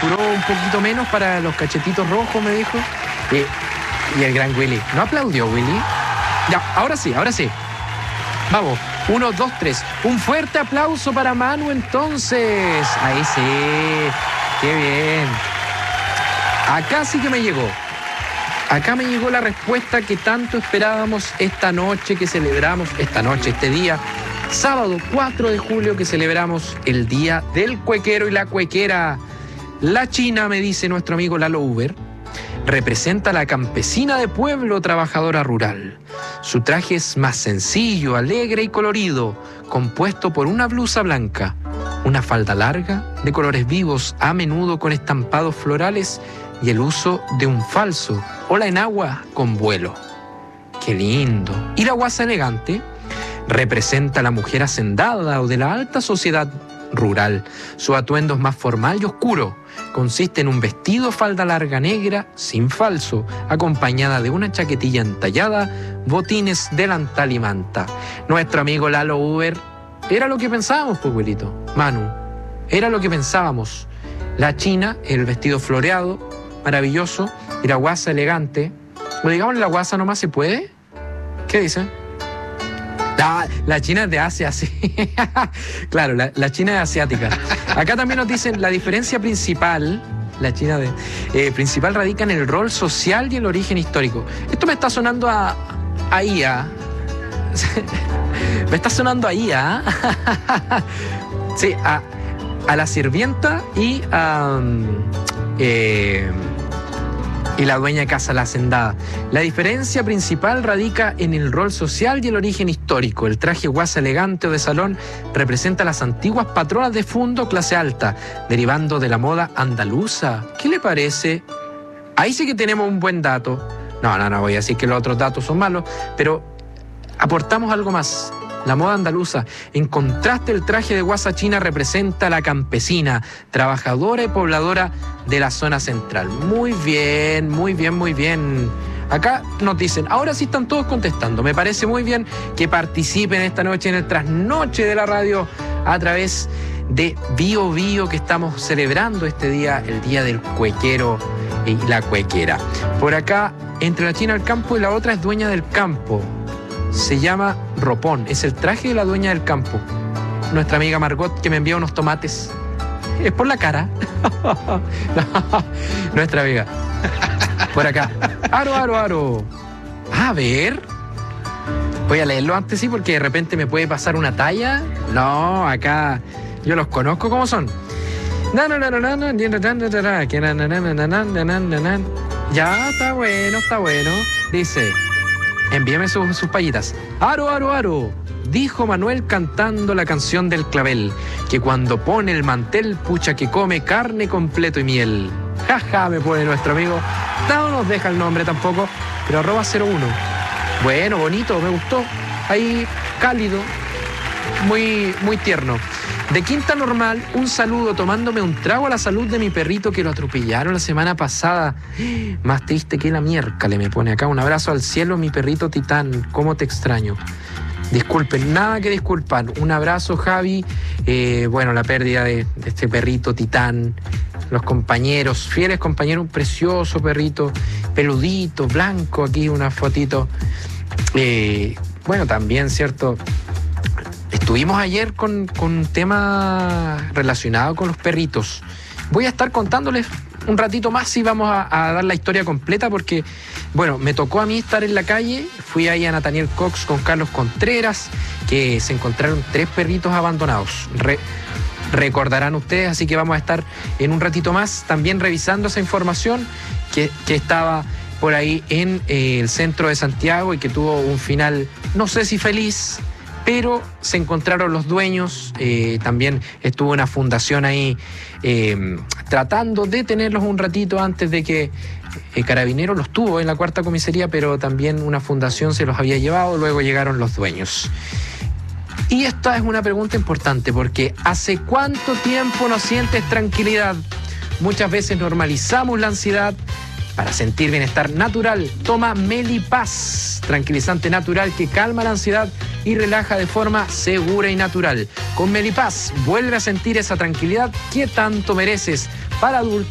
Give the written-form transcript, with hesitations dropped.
apuró un poquito menos para los cachetitos rojos, me dijo. Y el gran Willy. ¿No aplaudió, Willy? Ya, ahora sí, ahora sí. Vamos, 1, 2, 3. Un fuerte aplauso para Manu, entonces. Ahí sí, qué bien. Acá sí que me llegó. Acá me llegó la respuesta que tanto esperábamos esta noche que celebramos, este día, sábado 4 de julio, que celebramos el Día del Cuequero y la Cuequera. La China, me dice nuestro amigo Lalo Uber, representa a la campesina de pueblo trabajadora rural. Su traje es más sencillo, alegre y colorido, compuesto por una blusa blanca, una falda larga de colores vivos, a menudo con estampados florales, y el uso de un falso o la enagua con vuelo. ¡Qué lindo! Y la guasa elegante representa a la mujer hacendada o de la alta sociedad rural. Su atuendo es más formal y oscuro. Consiste en un vestido falda larga negra, sin falso, acompañada de una chaquetilla entallada, botines, delantal y manta. Nuestro amigo Lalo Uber, era lo que pensábamos, pues, abuelito. Manu, era lo que pensábamos. La China, el vestido floreado, maravilloso, y la guasa elegante. O digamos la guasa nomás, ¿se puede? ¿Qué dicen? La China es de Asia, sí. Claro, la China es asiática. Acá también nos dicen la diferencia principal, la China principal radica en el rol social y el origen histórico. Esto me está sonando a IA. Me está sonando a IA. Sí, a la sirvienta y la dueña de casa, la hacendada. La diferencia principal radica en el rol social y el origen histórico. El traje guasa elegante o de salón representa a las antiguas patronas de fondo clase alta, derivando de la moda andaluza. ¿Qué le parece? Ahí sí que tenemos un buen dato. No voy a decir que los otros datos son malos, pero aportamos algo más. La moda andaluza. En contraste, el traje de guasa china representa a la campesina, trabajadora y pobladora de la zona central. Muy bien, muy bien, muy bien. Acá nos dicen, ahora sí están todos contestando. Me parece muy bien que participen esta noche en el trasnoche de la radio a través de Bio Bio, que estamos celebrando este día, el Día del Cuequero y la Cuequera. Por acá, entre la China al campo y la otra es dueña del campo. Se llama ropón, es el traje de la dueña del campo. Nuestra amiga Margot, que me envía unos tomates. Es por la cara. No, nuestra amiga. Por acá. Aro. A ver. Voy a leerlo antes, sí, porque de repente me puede pasar una talla. No, acá yo los conozco como son. Ya, está bueno. Dice... Envíame sus payitas. Aro, dijo Manuel cantando la canción del clavel, que cuando pone el mantel, pucha que come carne completo y miel. Jaja, me pone nuestro amigo. No nos deja el nombre tampoco, pero @01. Bueno, bonito, me gustó. Ahí, cálido, muy, muy tierno. De Quinta Normal, un saludo tomándome un trago a la salud de mi perrito que lo atropellaron la semana pasada. Más triste que la miércoles, me pone acá. Un abrazo al cielo, mi perrito Titán. ¿Cómo te extraño? Disculpen, nada que disculpar. Un abrazo, Javi. Bueno, la pérdida de este perrito Titán. Los compañeros, fieles compañeros, un precioso perrito, peludito, blanco. Aquí una fotito. Bueno, también, ¿cierto? Estuvimos ayer con un tema relacionado con los perritos. Voy a estar contándoles un ratito más y vamos a dar la historia completa porque, bueno, me tocó a mí estar en la calle. Fui ahí a Nathaniel Cox con Carlos Contreras, que se encontraron 3 perritos abandonados. Recordarán ustedes, así que vamos a estar en un ratito más también revisando esa información que estaba por ahí en el centro de Santiago y que tuvo un final, no sé si feliz, pero se encontraron los dueños. También estuvo una fundación ahí tratando de tenerlos un ratito antes de que Carabineros los tuvo en la 4ª comisaría, pero también una fundación se los había llevado, luego llegaron los dueños. Y esta es una pregunta importante porque ¿hace cuánto tiempo no sientes tranquilidad? Muchas veces normalizamos la ansiedad. Para sentir bienestar natural, toma Melipaz, tranquilizante natural que calma la ansiedad y relaja de forma segura y natural. Con Melipaz, vuelve a sentir esa tranquilidad que tanto mereces. Para adultos